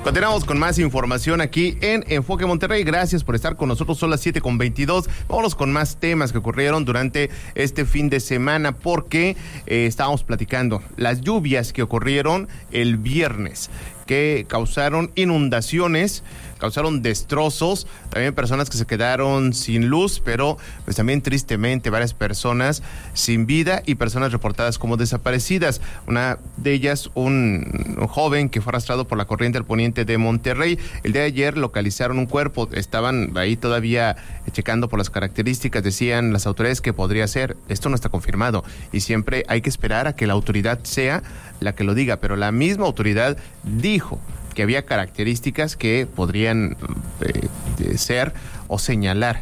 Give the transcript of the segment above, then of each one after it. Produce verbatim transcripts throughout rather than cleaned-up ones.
Continuamos con más información aquí en Enfoque Monterrey. Gracias por estar con nosotros. Son las siete con veintidós. Vámonos con más temas que ocurrieron durante este fin de semana porque eh, estábamos platicando las lluvias que ocurrieron el viernes, que causaron inundaciones, causaron destrozos, también personas que se quedaron sin luz, pero pues también tristemente varias personas sin vida y personas reportadas como desaparecidas. Una de ellas, un, un joven que fue arrastrado por la corriente al poniente de Monterrey. El día de ayer localizaron un cuerpo, estaban ahí todavía checando por las características, decían las autoridades que podría ser. Esto no está confirmado y siempre hay que esperar a que la autoridad sea la que lo diga, pero la misma autoridad dijo que había características que podrían eh, ser o señalar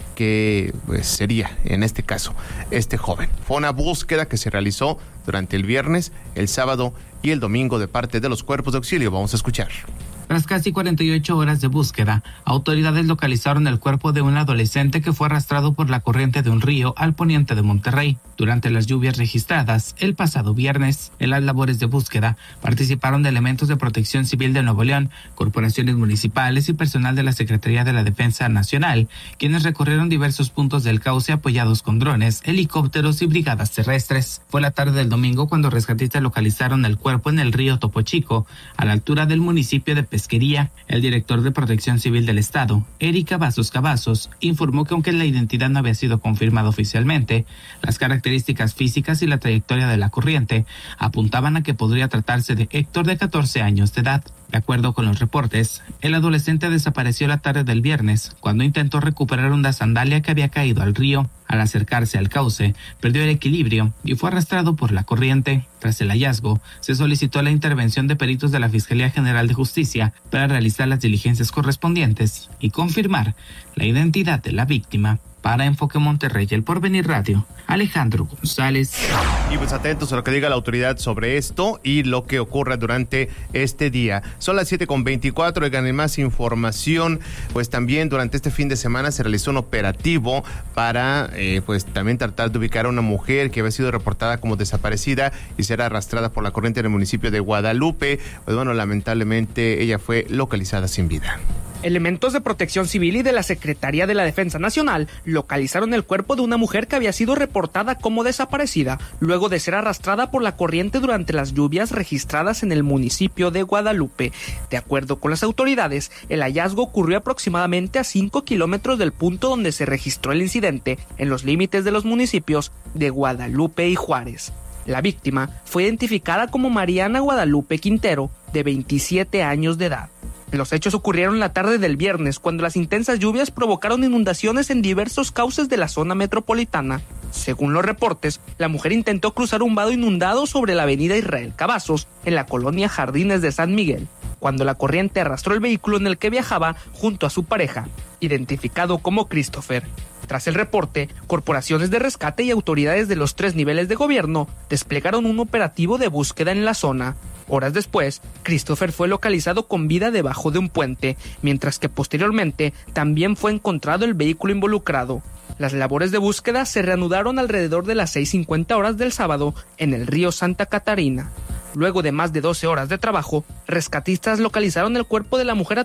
que pues, sería, en este caso, este joven. Fue una búsqueda que se realizó durante el viernes, el sábado y el domingo de parte de los cuerpos de auxilio. Vamos a escuchar. Tras casi cuarenta y ocho horas de búsqueda, autoridades localizaron el cuerpo de un adolescente que fue arrastrado por la corriente de un río al poniente de Monterrey. Durante las lluvias registradas el pasado viernes, en las labores de búsqueda participaron de elementos de Protección Civil de Nuevo León, corporaciones municipales y personal de la Secretaría de la Defensa Nacional, quienes recorrieron diversos puntos del cauce apoyados con drones, helicópteros y brigadas terrestres. Fue la tarde del domingo cuando rescatistas localizaron el cuerpo en el río Topo Chico, a la altura del municipio de Pesquería. El director de Protección Civil del Estado, Eric Cavazos Cavazos, informó que aunque la identidad no había sido confirmada oficialmente, las características físicas y la trayectoria de la corriente apuntaban a que podría tratarse de Héctor, de catorce años de edad. De acuerdo con los reportes, el adolescente desapareció la tarde del viernes cuando intentó recuperar una sandalia que había caído al río. Al acercarse al cauce, perdió el equilibrio y fue arrastrado por la corriente. Tras el hallazgo, se solicitó la intervención de peritos de la Fiscalía General de Justicia para realizar las diligencias correspondientes y confirmar la identidad de la víctima. Para Enfoque Monterrey, El Porvenir Radio, Alejandro González. Y pues atentos a lo que diga la autoridad sobre esto y lo que ocurra durante este día. Son las siete con veinticuatro, oigan, en más información, pues también durante este fin de semana se realizó un operativo para, eh, pues también tratar de ubicar a una mujer que había sido reportada como desaparecida y será arrastrada por la corriente en el municipio de Guadalupe. Pues bueno, lamentablemente ella fue localizada sin vida. Elementos de Protección Civil y de la Secretaría de la Defensa Nacional localizaron el cuerpo de una mujer que había sido reportada como desaparecida luego de ser arrastrada por la corriente durante las lluvias registradas en el municipio de Guadalupe. De acuerdo con las autoridades, el hallazgo ocurrió aproximadamente a cinco kilómetros del punto donde se registró el incidente, en los límites de los municipios de Guadalupe y Juárez. La víctima fue identificada como Mariana Guadalupe Quintero, de veintisiete años de edad. Los hechos ocurrieron la tarde del viernes, cuando las intensas lluvias provocaron inundaciones en diversos cauces de la zona metropolitana. Según los reportes, la mujer intentó cruzar un vado inundado sobre la avenida Israel Cavazos, en la colonia Jardines de San Miguel, cuando la corriente arrastró el vehículo en el que viajaba junto a su pareja, identificado como Christopher. Tras el reporte, corporaciones de rescate y autoridades de los tres niveles de gobierno desplegaron un operativo de búsqueda en la zona. Horas después, Christopher fue localizado con vida debajo de un puente, mientras que posteriormente también fue encontrado el vehículo involucrado. Las labores de búsqueda se reanudaron alrededor de las seis cincuenta horas del sábado en el río Santa Catarina. Luego de más de doce horas de trabajo, rescatistas localizaron el cuerpo de la mujer